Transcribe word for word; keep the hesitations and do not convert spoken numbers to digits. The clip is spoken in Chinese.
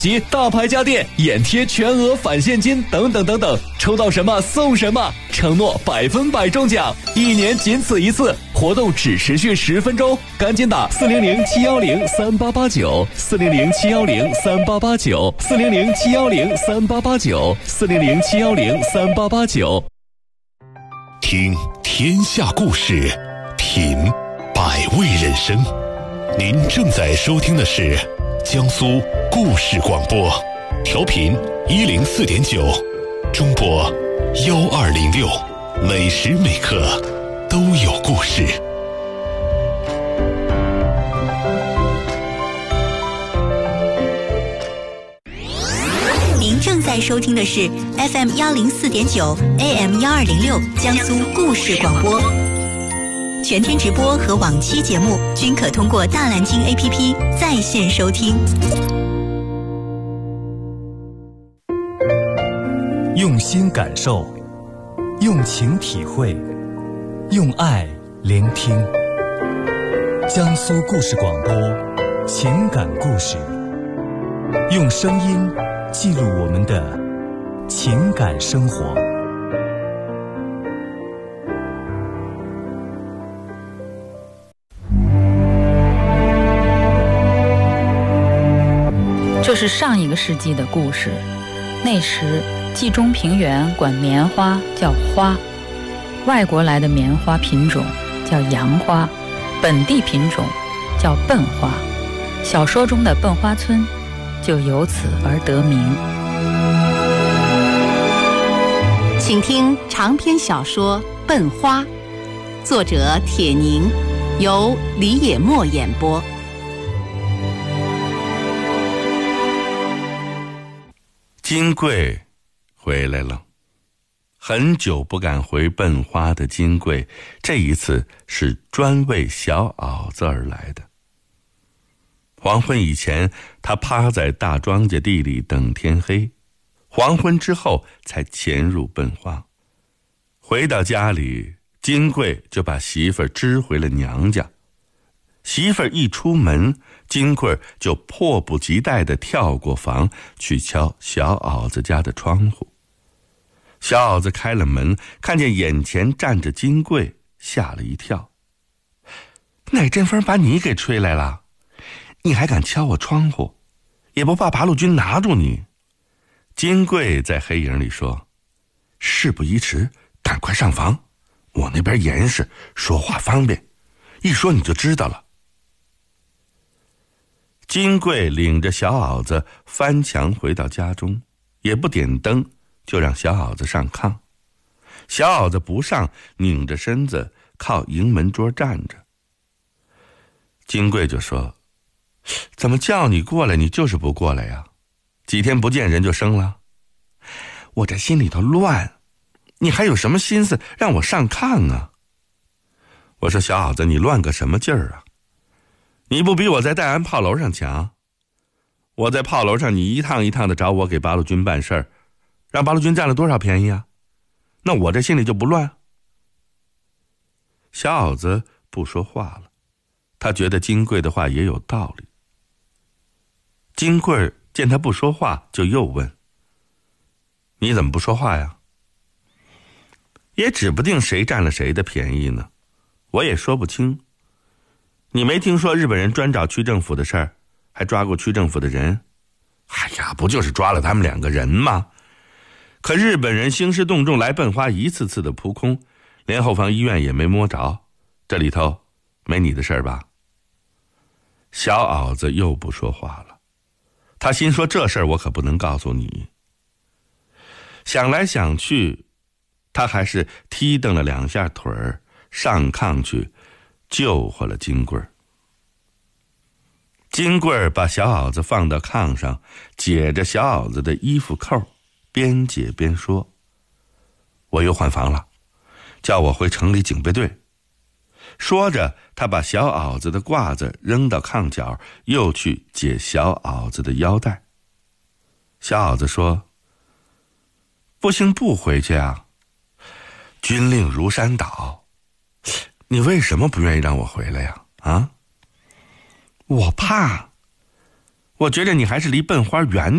及大牌家电、眼贴全额返现金等等等等，抽到什么送什么，承诺百分百中奖，一年仅此一次，活动只持续十分钟，赶紧打四零零七幺零三八八九，四零零七幺零三八八九，四零零七幺零三八八九，四零零七幺零三八八九。 听天下故事，品百味人生。您正在收听的是江苏故事广播，调频一零四点九，中波幺二零六，每时每刻都有故事。 您正在收听的是 F M 幺零四点九 A M 幺二零六江苏故事广播。全天直播和往期节目均可通过大蓝鲸 A P P 在线收听。 用心感受，用情体会，用爱聆听。江苏故事广播，情感故事，用声音记录我们的情感生活。 这是上一个世纪的故事，那时冀中平原管棉花叫花，外国来的棉花品种叫洋花，本地品种叫笨花，小说中的笨花村就由此而得名。 请听长篇小说《笨花》，作者铁凝，由李野墨演播。 金贵回来了，很久不敢回笨花的金贵，这一次是专为小袄子而来的。黄昏以前，他趴在大庄稼地里等天黑，黄昏之后才潜入笨花。回到家里，金贵就把媳妇儿支回了娘家。媳妇儿一出门，金贵就迫不及待地跳过房去敲小袄子家的窗户。小袄子开了门，看见眼前站着金贵，吓了一跳。哪阵风把你给吹来了？你还敢敲我窗户？也不怕八路军拿住你？金贵在黑影里说：事不宜迟，赶快上房，我那边严实，说话方便，一说你就知道了。金贵领着小袄子翻墙回到家中，也不点灯，就让小袄子上炕。小袄子不上，拧着身子靠迎门桌站着。金贵就说：怎么叫你过来你就是不过来呀？几天不见人就生了？我这心里头乱，你还有什么心思让我上炕啊？我说小袄子，你乱个什么劲儿啊？你不比我在戴安炮楼上强？我在炮楼上，你一趟一趟的找我给八路军办事儿，让八路军占了多少便宜啊？那我这心里就不乱。小袄子不说话了，他觉得金贵的话也有道理。金贵见他不说话，就又问：你怎么不说话呀？也指不定谁占了谁的便宜呢，我也说不清。你没听说日本人专找区政府的事儿，还抓过区政府的人？哎呀，不就是抓了他们两个人吗？可日本人兴师动众来笨花，一次次的扑空，连后方医院也没摸着，这里头没你的事儿吧？小袄子又不说话了，他心说这事儿我可不能告诉你。想来想去，他还是踢蹬了两下腿儿，上炕去救活了金贵儿。金贵儿把小袄子放到炕上，解着小袄子的衣服扣，边解边说：我又换房了，叫我回城里警备队。说着，他把小袄子的褂子扔到炕角，又去解小袄子的腰带。小袄子说：不行，不回去啊，军令如山倒，你为什么不愿意让我回来呀？啊？我怕，我觉得你还是离笨花远